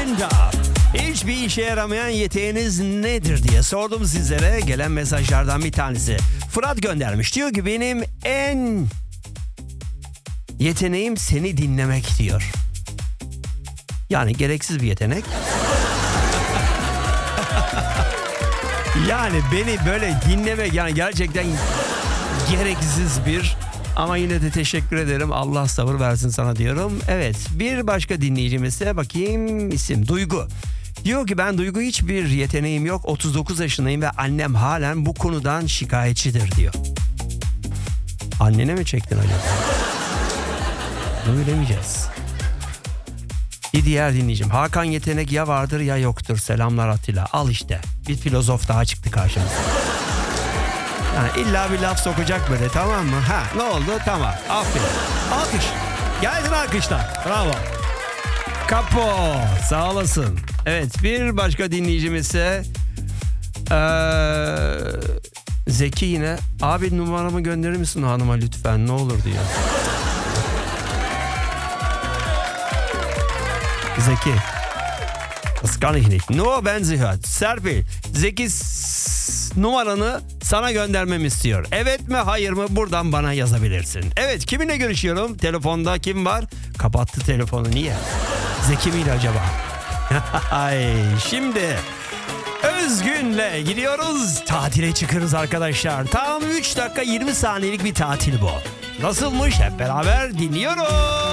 Stand Up. Hiçbir işe yaramayan yeteneğiniz nedir diye sordum sizlere. Gelen mesajlardan bir tanesi. Fırat göndermiş. Diyor ki benim en yeteneğim seni dinlemek diyor. Yani gereksiz bir yetenek. Yani beni böyle dinlemek yani gerçekten gereksiz bir, ama yine de teşekkür ederim. Allah sabır versin sana diyorum. Evet, bir başka dinleyicimize bakayım, isim Duygu. Diyor ki ben Duygu, hiçbir yeteneğim yok. 39 yaşındayım ve annem halen bu konudan şikayetçidir diyor. Annene mi çektin acaba? Bunu bilemeyeceğiz. Bir diğer dinleyicim. Hakan, yetenek ya vardır ya yoktur. Selamlar Atilla. Al işte. Bir filozof daha çıktı karşımıza. Yani illa bir laf sokacak böyle, tamam mı? Ha, ne oldu? Tamam. Aferin. Alkış. Gelsin alkışlar. Bravo. Kapo. Sağ olasın. Evet, bir başka dinleyicimiz ise Zeki yine. Abi numaramı gönderir misin hanıma lütfen, ne olur diyor. Zeki. Das kann ich nicht. Nur wenn sie hört. Serpil. Zeki numaranı sana göndermemi istiyor. Evet mi hayır mı, buradan bana yazabilirsin. Evet, kiminle görüşüyorum? Telefonda kim var? Kapattı telefonu, niye? Zeki miydi acaba? Ay, şimdi Özgün'le gidiyoruz. Tatile çıkıyoruz arkadaşlar. Tam 3 dakika 20 saniyelik bir tatil bu. Nasılmış, hep beraber dinliyoruz.